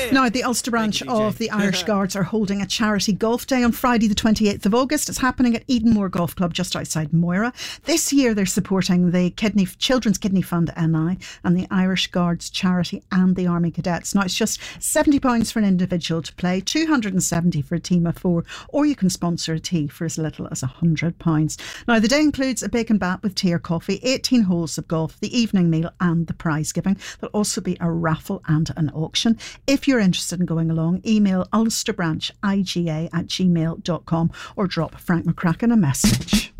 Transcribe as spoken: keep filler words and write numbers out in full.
Now, the Ulster branch you, of the Irish Guards are holding a charity golf day on Friday the twenty-eighth of August. It's happening at Edenmore Golf Club just outside Moira. This year they're supporting the Kidney Children's Kidney Fund N I and the Irish Guards charity and the Army Cadets. Now, it's just seventy pounds for an individual to play, two hundred seventy for a team of four, or you can sponsor a tee for as little as one hundred pounds. Now, the day includes a bacon bat with tea or coffee, eighteen holes of golf, the evening meal and the prize giving. There'll also be a raffle and an auction. If you're interested in going along, email ulsterbranchiga at gmail dot com or drop Frank McCracken a message.